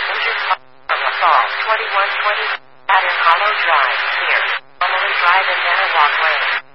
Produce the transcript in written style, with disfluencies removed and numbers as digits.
Engine from assault 2120 Pattern Hollow Drive, near Emily Drive and Manor Walkway.